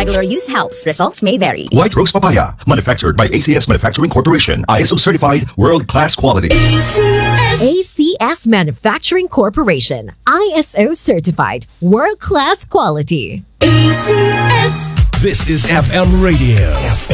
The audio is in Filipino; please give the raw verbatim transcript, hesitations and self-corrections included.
Regular use helps. Results may vary. White Rose Papaya, manufactured by A C S Manufacturing Corporation. I S O certified, world-class quality. A C S. A C S Manufacturing Corporation. I S O certified, world-class quality. A C S. This is F M Radio. F M